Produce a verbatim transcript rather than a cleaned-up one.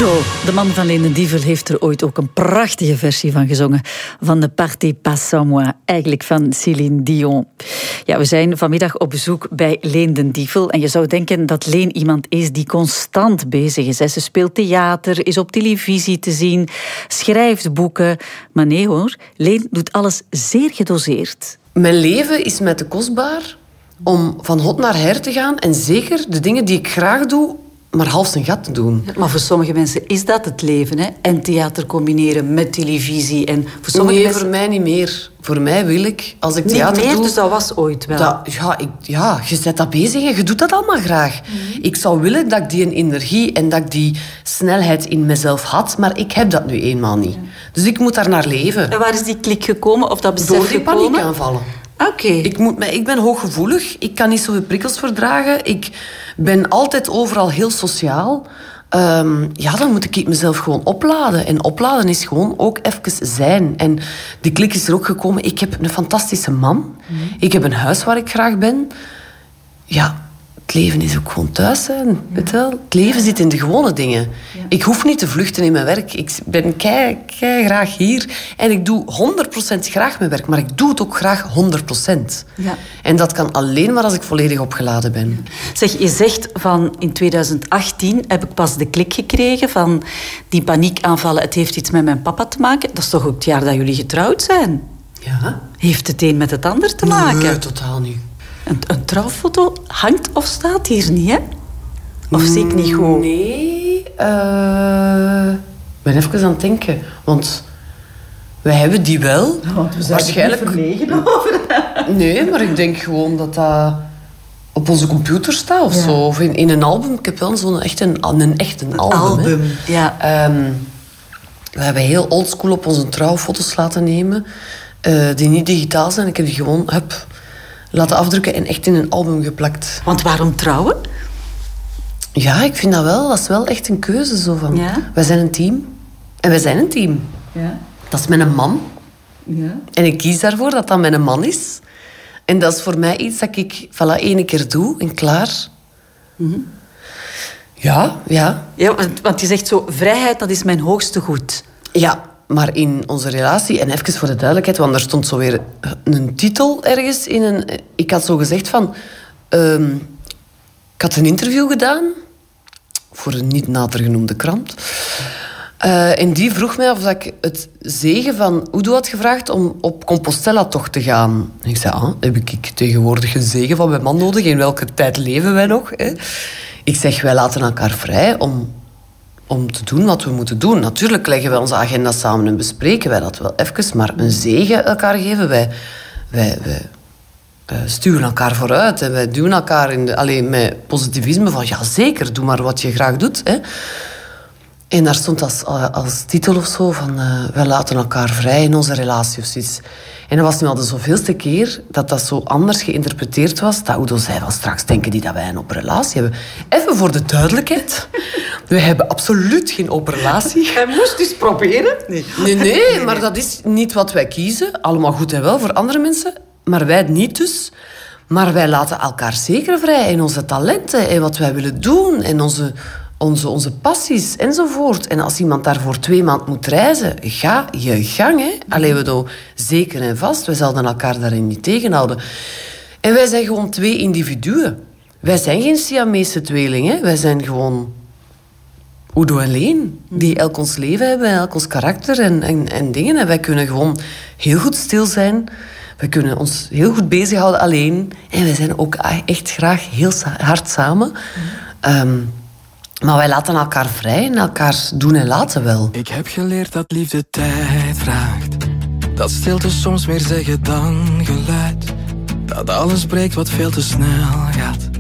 Udo, de man van Leen de Dievel, heeft er ooit ook een prachtige versie van gezongen. Van de Partez pas sans moi, eigenlijk van Céline Dion. Ja, we zijn vanmiddag op bezoek bij Leen de Dievel. En je zou denken dat Leen iemand is die constant bezig is. Ze speelt theater, is op televisie te zien, schrijft boeken. Maar nee hoor, Leen doet alles zeer gedoseerd. Mijn leven is mij te kostbaar om van hot naar her te gaan. En zeker de dingen die ik graag doe, maar half zijn gat te doen. Maar voor sommige mensen is dat het leven, hè? En theater combineren met televisie. En voor sommige nee, mensen... voor mij niet meer. Voor mij wil ik, als ik theater niet meer, doe... dus dat was ooit wel. Dat, ja, ik, ja, je bent dat bezig en je doet dat allemaal graag. Mm-hmm. Ik zou willen dat ik die energie en dat ik die snelheid in mezelf had, maar ik heb dat nu eenmaal niet. Ja. Dus ik moet daar naar leven. En waar is die klik gekomen, of dat besef Door die gekomen? paniekaanvallen. Oké. Okay. Ik, moet, ik ben hooggevoelig. Ik kan niet zoveel prikkels verdragen. Ik ben altijd overal heel sociaal. Um, ja, dan moet ik mezelf gewoon opladen. En opladen is gewoon ook even zijn. En die klik is er ook gekomen. Ik heb een fantastische man. Mm-hmm. Ik heb een huis waar ik graag ben. Ja, het leven is ook gewoon thuis zijn. Ja. Weet je wel? Het leven zit in de gewone dingen. Ja. Ik hoef niet te vluchten in mijn werk. Ik ben kei, kei graag hier. En ik doe honderd procent graag mijn werk. Maar ik doe het ook graag honderd procent. Ja. En dat kan alleen maar als ik volledig opgeladen ben. Zeg, je zegt van in tweeduizend achttien heb ik pas de klik gekregen van die paniekaanvallen. Het heeft iets met mijn papa te maken. Dat is toch ook het jaar dat jullie getrouwd zijn? Ja. Heeft het een met het ander te maken? Nee, totaal niet. Een, een trouwfoto hangt of staat hier niet, hè? Of zie ik niet goed? Nee. Uh, ik ben even aan het denken. Want wij hebben die wel. Ja, want we zijn waarschijnlijk verlegen over. Nee, maar ik denk gewoon dat dat op onze computer staat of ja. zo. Of in, in een album. Ik heb wel zo'n echt een, een, echt een, een album. album ja. Um, we hebben heel oldschool op onze trouwfoto's laten nemen. Uh, die niet digitaal zijn. Ik heb die gewoon... Hup, laten afdrukken en echt in een album geplakt. Want waarom trouwen? Ja, ik vind dat wel. Dat is wel echt een keuze. Zo van. Ja? Wij zijn een team. En wij zijn een team. Ja. Dat is met een man. Ja. En ik kies daarvoor dat dat met een man is. En dat is voor mij iets dat ik voilà, één keer doe en klaar. Mm-hmm. Ja, ja. Ja, want, want je zegt zo, vrijheid, dat is mijn hoogste goed. Ja. Maar in onze relatie, en even voor de duidelijkheid, want er stond zo weer een titel ergens in een... Ik had zo gezegd van... Um, ik had een interview gedaan voor een niet nader genoemde krant. Uh, en die vroeg mij of ik het zegen van Udo had gevraagd om op Compostela-tocht te gaan. En ik zei, ah, heb ik tegenwoordig een zegen van mijn man nodig? In welke tijd leven wij nog? Hè? Ik zeg, wij laten elkaar vrij om... om te doen wat we moeten doen. Natuurlijk leggen wij onze agenda samen en bespreken wij dat wel even, maar een zegen elkaar geven, wij, wij, wij uh, sturen elkaar vooruit en wij duwen elkaar in de, alleen met positivisme van ja, zeker, doe maar wat je graag doet. Hè. En daar stond als, als titel of zo van uh, wij laten elkaar vrij in onze relatie of zoiets. En dat was nu al de zoveelste keer dat dat zo anders geïnterpreteerd was. Dat Udo zei van straks denken die dat wij een open relatie hebben. Even voor de duidelijkheid. We hebben absoluut geen open relatie. Hij moest dus proberen. Nee. Nee, nee, maar dat is niet wat wij kiezen. Allemaal goed en wel voor andere mensen. Maar wij niet dus. Maar wij laten elkaar zeker vrij in onze talenten. En wat wij willen doen. En onze... Onze, onze passies enzovoort. En als iemand daarvoor twee maanden moet reizen, ga je gang. Hè? Allee, we doen zeker en vast. We zouden elkaar daarin niet tegenhouden. En wij zijn gewoon twee individuen. Wij zijn geen Siamese tweelingen. Wij zijn gewoon Udo en Leen. Die elk ons leven hebben en elk ons karakter en, en, en dingen. En wij kunnen gewoon heel goed stil zijn. We kunnen ons heel goed bezighouden alleen. En wij zijn ook echt graag heel hard samen. Um, Maar wij laten elkaar vrij en elkaar doen en laten wel. Ik heb geleerd dat liefde tijd vraagt. Dat stilte soms meer zeggen dan geluid. Dat alles breekt wat veel te snel gaat.